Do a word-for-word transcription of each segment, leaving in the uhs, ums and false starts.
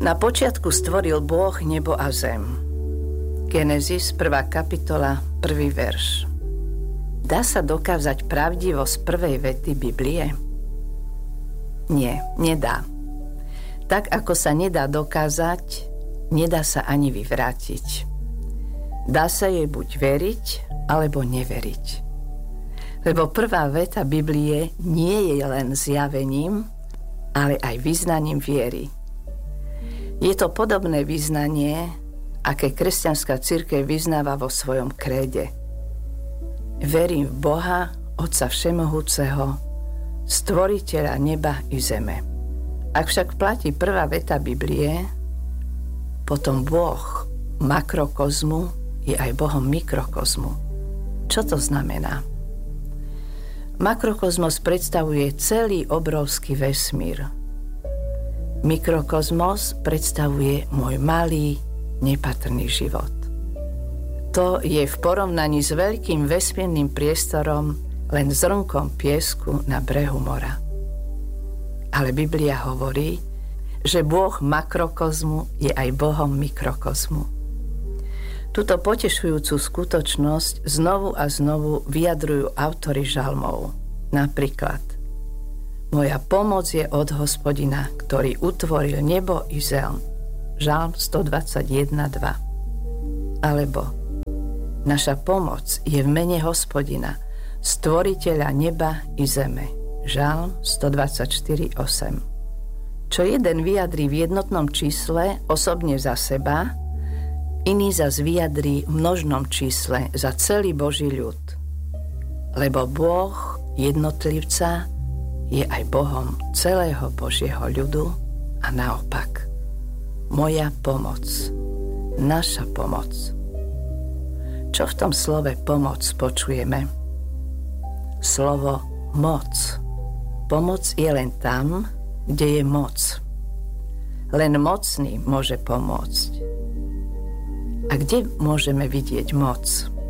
Na počiatku stvoril Boh nebo a zem. Genesis, prvá kapitola, prvý verš. Dá sa dokázať pravdivosť prvej vety Biblie? Nie, nedá. Tak ako sa nedá dokázať, nedá sa ani vyvrátiť. Dá sa jej buď veriť, alebo neveriť. Lebo prvá veta Biblie nie je len zjavením, ale aj vyznaním viery. Je to podobné vyznanie, aké kresťanská cirkev vyznáva vo svojom kréde. Verím v Boha, Otca Všemohúceho, Stvoriteľa neba i zeme. Ak však platí prvá veta Biblie, potom Boh makrokozmu je aj Bohom mikrokozmu. Čo to znamená? Makrokozmos predstavuje celý obrovský vesmír. Mikrokozmos predstavuje môj malý, nepatrný život. To je v porovnaní s veľkým vesmírnym priestorom len zrnkom piesku na brehu mora. Ale Biblia hovorí, že Boh makrokozmu je aj Bohom mikrokozmu. Túto potešujúcu skutočnosť znovu a znovu vyjadrujú autori žalmov. Napríklad: Moja pomoc je od Hospodina, ktorý utvoril nebo i zem. Žalm stodvadsaťjeden dva. Alebo: Naša pomoc je v mene Hospodina, Stvoriteľa neba i zeme. Žalm stodvadsaťštyri osem. Čo jeden vyjadrí v jednotnom čísle osobne za seba, iný zas vyjadrí v množnom čísle za celý Boží ľud. Lebo Boh jednotlivca je aj Bohom celého Božieho ľudu a naopak. Moja pomoc, naša pomoc. Čo v tom slove pomoc počujeme? Slovo moc. Pomoc je len tam, kde je moc. Len mocný môže pomôcť. A kde môžeme vidieť moc?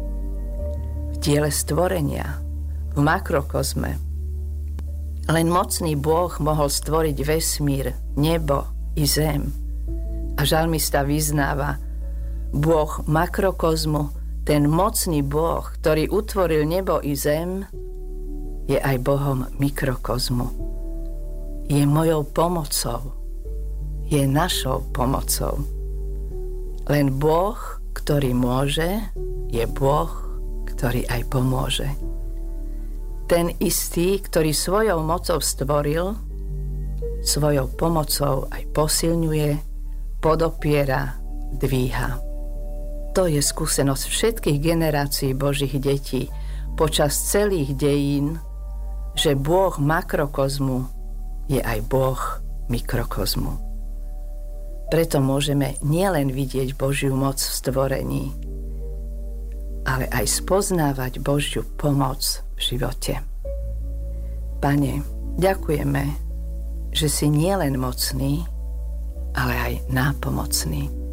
V diele stvorenia, v makrokozme. Len mocný Boh mohol stvoriť vesmír, nebo i zem. A žalmista vyznáva: Boh makrokozmu, ten mocný Boh, ktorý utvoril nebo i zem, je aj Bohom mikrokozmu. Je mojou pomocou. Je našou pomocou. Len Boh, ktorý môže, je Boh, ktorý aj pomôže. Ten istý, ktorý svojou mocou stvoril, svojou pomocou aj posilňuje, podopiera, dvíha. To je skúsenosť všetkých generácií Božích detí počas celých dejín, že Boh makrokozmu je aj Boh mikrokozmu. Preto môžeme nielen vidieť Božiu moc v stvorení, ale aj spoznávať Božiu pomoc v živote. Pane, ďakujeme, že si nielen mocný, ale aj nápomocný.